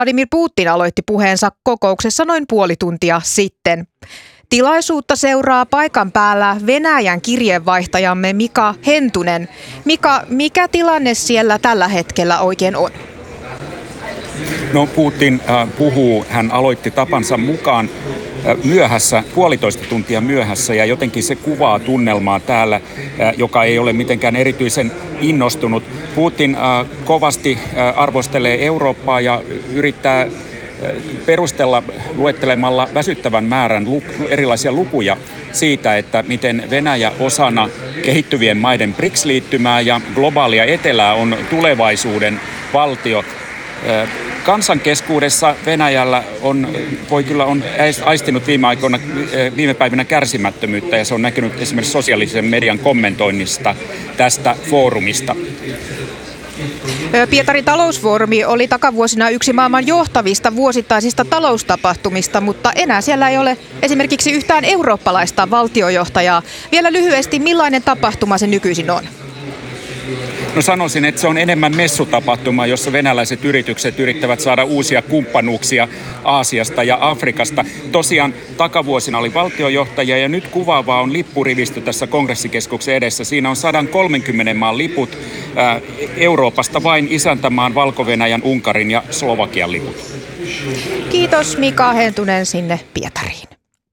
Vladimir Putin aloitti puheensa kokouksessa noin puoli tuntia sitten. Tilaisuutta seuraa paikan päällä Venäjän kirjeenvaihtajamme Mika Hentunen. Mika, mikä tilanne siellä tällä hetkellä oikein on? No Putin puhuu, hän aloitti tapansa mukaan myöhässä, puolitoista tuntia myöhässä ja jotenkin se kuvaa tunnelmaa täällä, joka ei ole mitenkään erityisen innostunut. Putin kovasti arvostelee Eurooppaa ja yrittää perustella luettelemalla väsyttävän määrän erilaisia lukuja siitä, että miten Venäjä osana kehittyvien maiden BRICS-liittymää ja globaalia etelää on tulevaisuuden valtio. Kansan keskuudessa Venäjällä on aistinut viime päivinä kärsimättömyyttä ja se on näkynyt esimerkiksi sosiaalisen median kommentoinnista tästä foorumista. Pietarin talousfoorumi oli takavuosina yksi maailman johtavista vuosittaisista taloustapahtumista, mutta enää siellä ei ole esimerkiksi yhtään eurooppalaista valtiojohtajaa. Vielä lyhyesti, millainen tapahtuma se nykyisin on? No sanoisin, että se on enemmän messutapahtuma, jossa venäläiset yritykset yrittävät saada uusia kumppanuuksia Aasiasta ja Afrikasta. Tosiaan takavuosina oli valtiojohtajia ja nyt kuvaavaa on lippurivistö tässä kongressikeskuksen edessä. Siinä on 130 maan liput, Euroopasta vain isäntämaan Valko-Venäjän, Unkarin ja Slovakian liput. Kiitos Mika Hentunen sinne Pietariin.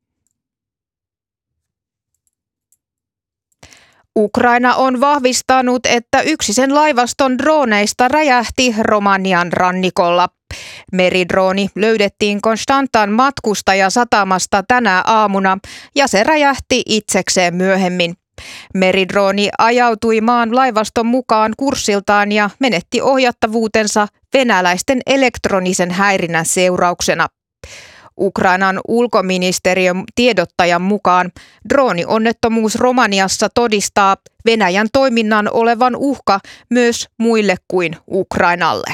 Ukraina on vahvistanut, että yksi sen laivaston droneista räjähti Romanian rannikolla. Meridrooni löydettiin Konstantan matkustajasatamasta tänä aamuna ja se räjähti itsekseen myöhemmin. Meridrooni ajautui maan laivaston mukaan kurssiltaan ja menetti ohjattavuutensa venäläisten elektronisen häirinnän seurauksena. Ukrainan ulkoministeriön tiedottajan mukaan droonionnettomuus Romaniassa todistaa Venäjän toiminnan olevan uhka myös muille kuin Ukrainalle.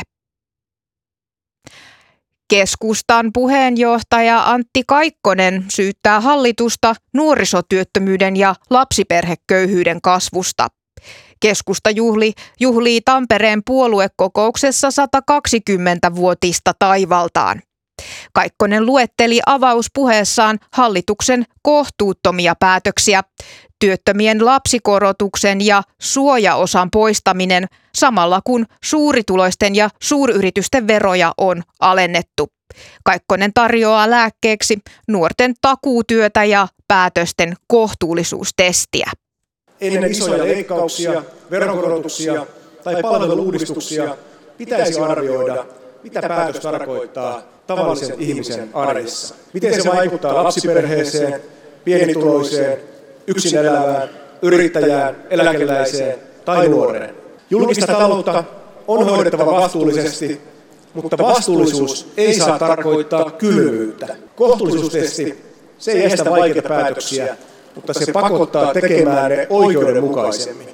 Keskustan puheenjohtaja Antti Kaikkonen syyttää hallitusta nuorisotyöttömyyden ja lapsiperheköyhyyden kasvusta. Keskusta juhlii Tampereen puoluekokouksessa 120-vuotista taivaltaan. Kaikkonen luetteli avauspuheessaan hallituksen kohtuuttomia päätöksiä, työttömien lapsikorotuksen ja suojaosan poistaminen, samalla kun suurituloisten ja suuryritysten veroja on alennettu. Kaikkonen tarjoaa lääkkeeksi nuorten takuutyötä ja päätösten kohtuullisuustestiä. Ennen isoja leikkauksia, veronkorotuksia tai palvelu-uudistuksia pitäisi arvioida, mitä päätös tarkoittaa tavallisen ihmisen arjessa. Miten se vaikuttaa lapsiperheeseen, pienituloiseen, yksin elävään, yrittäjään, eläkeläiseen tai nuoreen. Julkista taloutta on hoidettava vastuullisesti, mutta vastuullisuus ei saa tarkoittaa kylmyyttä. Kohtuullisuustesti se ei estä vaikeita päätöksiä, mutta se pakottaa tekemään ne oikeudenmukaisemmin.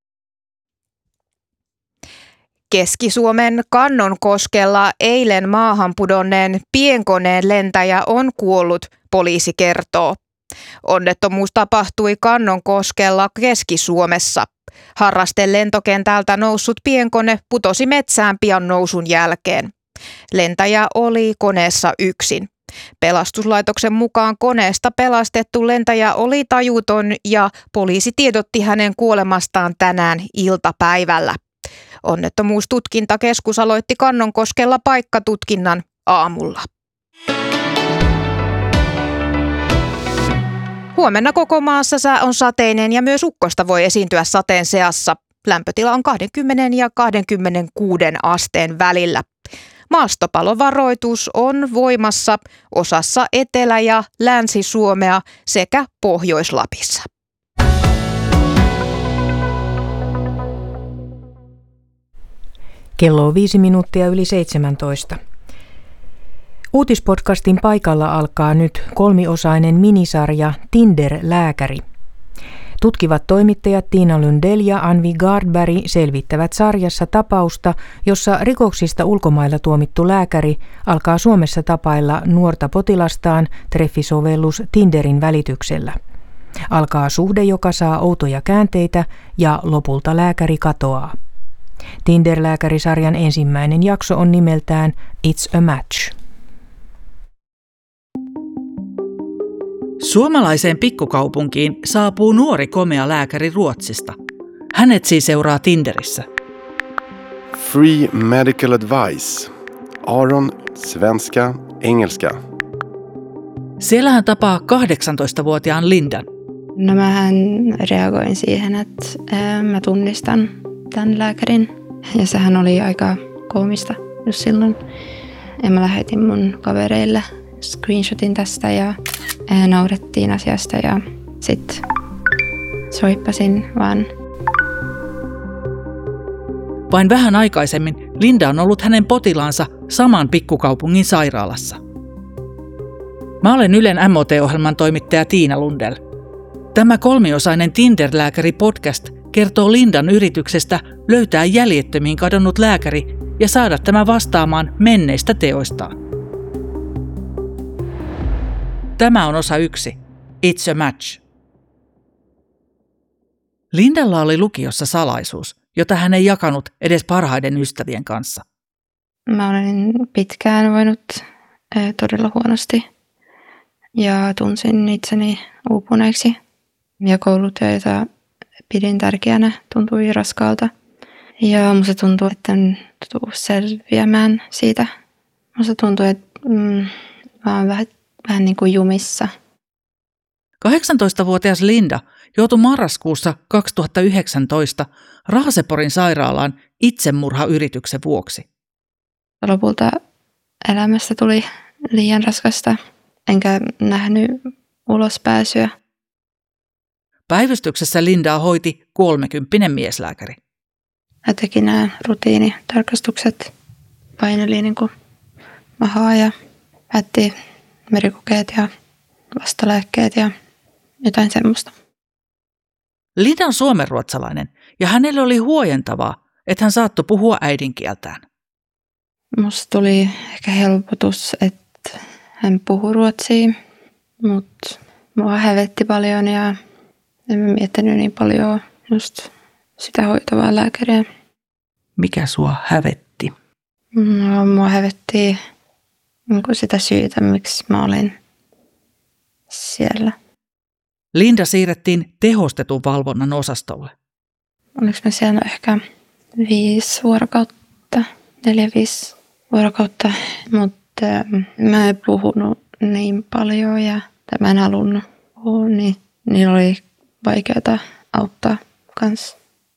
Keski-Suomen Kannonkoskella eilen maahan pudonneen pienkoneen lentäjä on kuollut, poliisi kertoo. Onnettomuus tapahtui Kannonkoskella Keski-Suomessa. Harrastelentokentältä noussut pienkone putosi metsään pian nousun jälkeen. Lentäjä oli koneessa yksin. Pelastuslaitoksen mukaan koneesta pelastettu lentäjä oli tajuton ja poliisi tiedotti hänen kuolemastaan tänään iltapäivällä. Onnettomuustutkintakeskus aloitti Kannonkoskella paikkatutkinnan aamulla. Huomenna koko maassa sää on sateinen ja myös ukkosta voi esiintyä sateen seassa. Lämpötila on 20 ja 26 asteen välillä. Maastopalovaroitus on voimassa osassa Etelä- ja Länsi-Suomea sekä Pohjois-Lapissa. Kello on 7:05. Uutispodcastin paikalla alkaa nyt kolmiosainen minisarja Tinder-lääkäri. Tutkivat toimittajat Tiina Lundell ja Anvi Gardberg selvittävät sarjassa tapausta, jossa rikoksista ulkomailla tuomittu lääkäri alkaa Suomessa tapailla nuorta potilastaan treffisovellus Tinderin välityksellä. Alkaa suhde, joka saa outoja käänteitä ja lopulta lääkäri katoaa. Tinder-lääkärisarjan ensimmäinen jakso on nimeltään It's a Match. Suomalaiseen pikkukaupunkiin saapuu nuori komea lääkäri Ruotsista. Hänet siis seuraa Tinderissä. Free medical advice. Aron, svenska, engelska. Siellä hän tapaa 18-vuotiaan Lindan. No mähän reagoin siihen, että mä tunnistan tämän lääkärin. Ja sehän oli aika koomista just silloin. Ja mä lähetin mun kavereille screenshotin tästä ja naurettiin asiasta ja sit soippasin vaan. Vain vähän aikaisemmin Linda on ollut hänen potilaansa saman pikkukaupungin sairaalassa. Mä olen Ylen MOT-ohjelman toimittaja Tiina Lundell. Tämä kolmiosainen Tinder-lääkäri-podcast kertoo Lindan yrityksestä löytää jäljettömiin kadonnut lääkäri ja saada tämä vastaamaan menneistä teoistaan. Tämä on osa 1. It's a Match. Lindalla oli lukiossa salaisuus, jota hän ei jakanut edes parhaiden ystävien kanssa. Mä olen pitkään voinut todella huonosti ja tunsin itseni uupuneeksi. Ja koulutyö, jota pidin tärkeänä, tuntui raskaalta. Ja musta tuntui, että en tule selviämään siitä. Musta tuntui, että mä oon vähän niin kuin jumissa. 18-vuotias Linda joutui marraskuussa 2019 Raaseporin sairaalaan itsemurhayrityksen vuoksi. Lopulta elämästä tuli liian raskasta, enkä nähnyt ulospääsyä. Päivystyksessä Lindaa hoiti 30 mieslääkäri. Hän teki nämä rutiinitarkastukset, paineli niin kuin mahaa ja päätti verikokeet ja vastalääkkeet ja jotain semmoista. Linda on suomenruotsalainen ja hänelle oli huojentavaa, että hän saattoi puhua äidinkieltään. Musta tuli ehkä helpotus, että hän puhui ruotsia, mutta mua hävetti paljon ja en miettinyt niin paljon just sitä hoitavaa lääkäriä. Mikä sua hävetti? No, mua hävetti sitä syytä, miksi mä olin siellä. Linda siirrettiin tehostetun valvonnan osastolle. Oliko mä siellä ehkä 5 vuorokautta, 4-5 vuorokautta, mutta mä en puhunut niin paljon ja mä en halunnut puhua, niin niillä oli vaikeaa auttaa kanssa.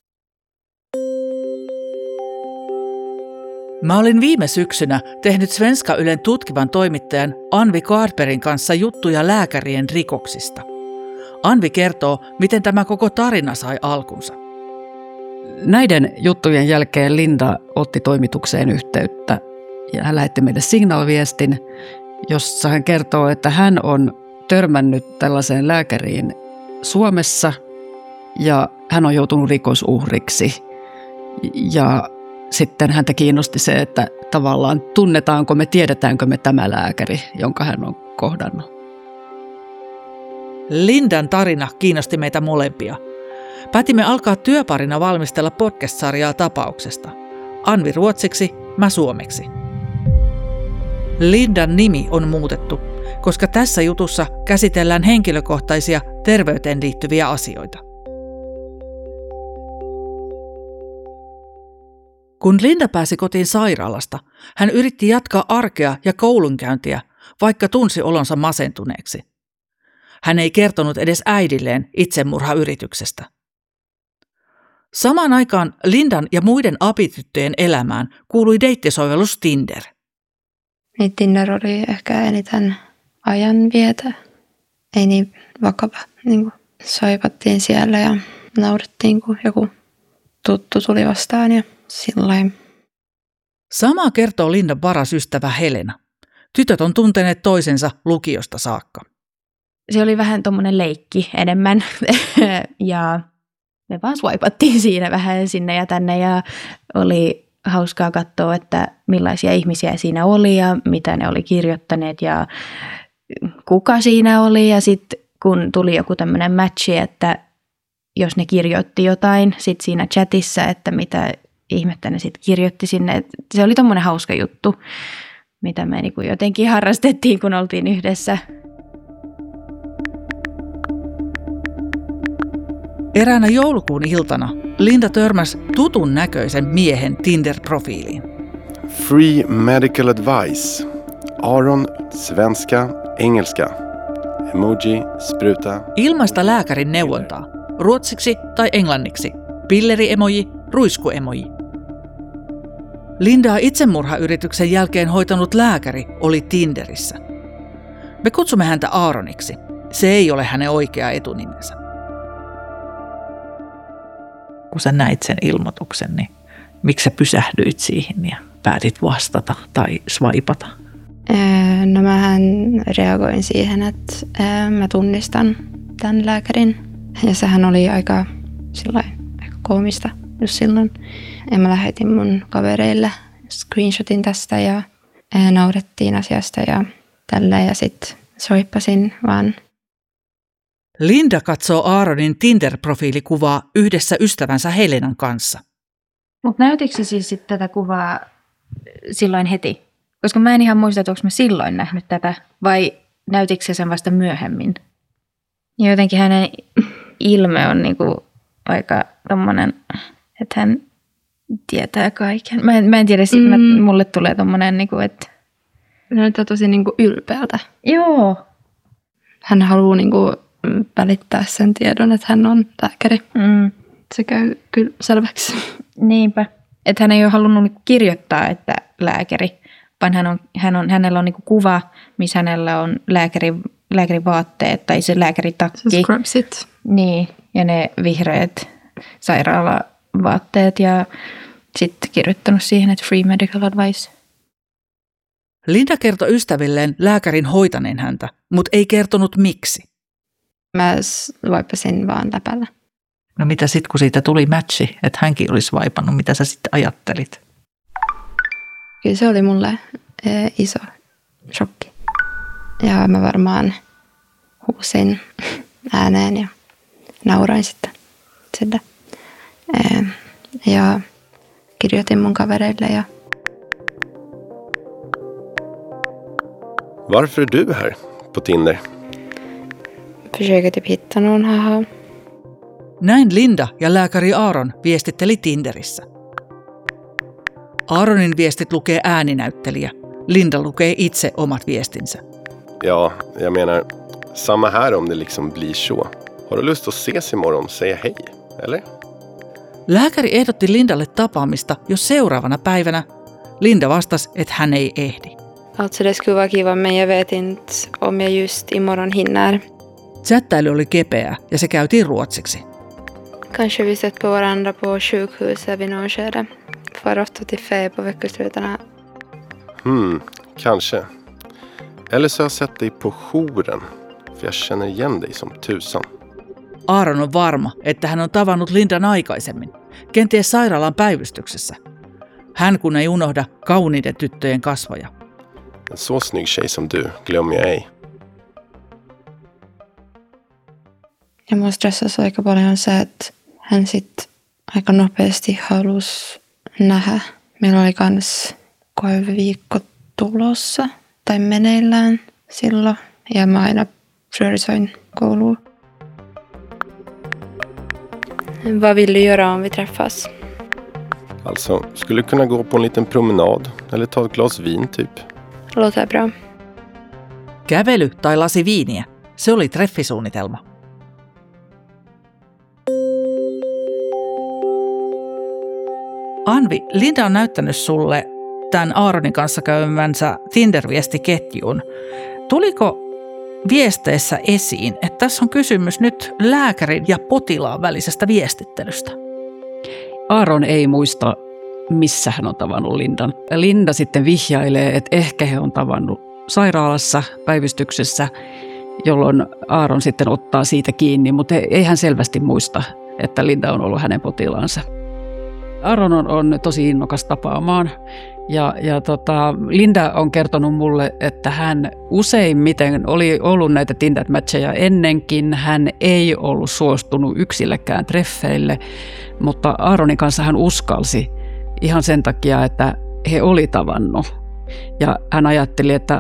Mä olin viime syksynä tehnyt Svenska Ylen tutkivan toimittajan Anvi Gardbergin kanssa juttuja lääkärien rikoksista. Anvi kertoo, miten tämä koko tarina sai alkunsa. Näiden juttujen jälkeen Linda otti toimitukseen yhteyttä ja hän lähetti meille signaalviestin, jossa hän kertoo, että hän on törmännyt tällaiseen lääkäriin Suomessa ja hän on joutunut rikosuhriksi. Ja sitten häntä kiinnosti se, että tavallaan tunnetaanko me, tiedetäänkö me tämä lääkäri, jonka hän on kohdannut. Lindan tarina kiinnosti meitä molempia. Päätimme alkaa työparina valmistella podcast-sarjaa tapauksesta. Anvi ruotsiksi, mä suomeksi. Lindan nimi on muutettu, koska tässä jutussa käsitellään henkilökohtaisia terveyteen liittyviä asioita. Kun Linda pääsi kotiin sairaalasta, hän yritti jatkaa arkea ja koulunkäyntiä, vaikka tunsi olonsa masentuneeksi. Hän ei kertonut edes äidilleen itsemurhayrityksestä. Samaan aikaan Lindan ja muiden apityttöjen elämään kuului deittisovellus Tinder. Niin Tinder oli ehkä eniten ajanvietä. Ei niin vakava. Niin soipattiin siellä ja naurettiin, kun joku tuttu tuli vastaan ja sillain. Samaa kertoo Lindan paras ystävä Helena. Tytöt on tunteneet toisensa lukiosta saakka. Se oli vähän tommonen leikki enemmän ja me vaan swipattiin siinä vähän sinne ja tänne ja oli hauskaa katsoa, että millaisia ihmisiä siinä oli ja mitä ne oli kirjoittaneet ja kuka siinä oli. Ja sitten kun tuli joku tämmöinen matchi, että jos ne kirjoitti jotain sit siinä chatissa, että mitä ihmettä ne sitten kirjoitti sinne. Et se oli tommoinen hauska juttu, mitä me niinku jotenkin harrastettiin, kun oltiin yhdessä. Eräänä joulukuun iltana Linda törmäsi tutun näköisen miehen Tinder-profiiliin. Free medical advice. Aron, svenska, engelska. Emoji, spruta. Ilmaista lääkärin neuvontaa. Ruotsiksi tai englanniksi. Pilleri-emoji, ruisku-emoji. Lindaa itsemurhayrityksen jälkeen hoitanut lääkäri oli Tinderissä. Me kutsumme häntä Aaroniksi. Se ei ole hänen oikea etunimensä. Kun sä näit sen ilmoituksen, niin miksi sä pysähdyit siihen ja päätit vastata tai swipata? No mähän reagoin siihen, että mä tunnistan tämän lääkärin. Ja sehän oli aika koomista just silloin. Ja mä lähetin mun kavereille screenshotin tästä ja naurettiin asiasta ja tällä. Ja sit soippasin vaan. Linda katsoo Aaronin Tinder-profiilikuvaa yhdessä ystävänsä Helenan kanssa. Mutta näytikö se siis sit tätä kuvaa silloin heti? Koska mä en ihan muista, että onko mä silloin nähnyt tätä vai näytikö se sen vasta myöhemmin? Ja jotenkin hänen ilme on niinku aika tommonen, että hän tietää kaiken. Mä en tiedä, mulle tulee tommonen, niinku, että näyttää tosi niinku ylpeältä. Joo. Hän haluaa niinku välittää sen tiedon, että hän on lääkäri. Se käy kyllä selväksi. Niinpä. Että hän ei ole halunnut niinku kirjoittaa, että lääkäri, vaan hänellä on niinku kuva, missä hänellä on lääkärin vaatteet tai se lääkäritakki. Se scrubsit. Niin, ja ne vihreät sairaalavaatteet ja sitten kirjoittanut siihen, että free medical advice. Linda kertoi ystävilleen lääkärin hoitaneen häntä, mutta ei kertonut miksi. Mä vaippasin vaan läpällä. No mitä sitten, kun siitä tuli matchi, että hänkin olisi vaipannut, mitä sä sitten ajattelit? Kyllä se oli mulle iso shokki. Ja mä varmaan huusin ääneen ja nauroin sitten sille. Ja kirjoitin mun kavereille. Ja Varför är du här på Tinder? Försöker typ hitta någon, haha. Näin Linda ja lääkäri Aaron viestitteli Tinderissä. Aaronin viestit lukee ääninäyttelijä. Linda lukee itse omat viestinsä. Ja, jag menar, samma här om det liksom blir så. Har du lust att ses imorgon? Säga hej, eller? Lääkäri ehdotti Lindalle tapaamista jo seuraavana päivänä. Linda vastasi, että hän ei ehdi. Alltså det skulle vara kiva, men jag vet inte om jag just imorgon hinner. Chattailu oli kepeää ja se käytiin ruotsiksi. Kanske vi sett på varandra på sjukhuset vid någon skede. Far ofta till fe på veckoslutarna. Kanske. Eller så har jag sett dig på jouren. För jag känner igen dig som tusan. Aaron on varma, että hän on tavannut Lindan aikaisemmin. Kenties sairaalan päivystyksessä. Hän kun ei unohda kauniiden tyttöjen kasvoja. En så snygg tjej som du glömmer jag ei. Ja mua stressasi aika paljon se, että hän sitten aika nopeasti halusi nähdä. Meillä oli kans koeviikko tulossa tai meneillään silloin. Ja mä aina priorisoin koulua. Vad vill du göra om vi träffas? Alltså, skulle kunna gå på en liten promenad. Eller ta ett glas vin typ. Låter bra. Kävely tai lasi viiniä. Se oli treffisuunnitelma. Anvi, Linda on näyttänyt sulle tämän Aaronin kanssa käymänsä Tinder-viestiketjun. Tuliko viesteissä esiin, että tässä on kysymys nyt lääkärin ja potilaan välisestä viestittelystä? Aaron ei muista, missä hän on tavannut Lindan. Linda sitten vihjailee, että ehkä he on tavannut sairaalassa, päivystyksessä, jolloin Aaron sitten ottaa siitä kiinni, mutta ei hän selvästi muista, että Linda on ollut hänen potilaansa. Aaron on tosi innokas tapaamaan ja Linda on kertonut mulle, että hän useimmiten oli ollut näitä Tinder-matcheja ennenkin. Hän ei ollut suostunut yksilläkään treffeille, mutta Aaronin kanssa hän uskalsi ihan sen takia, että he oli tavannut. Ja hän ajatteli, että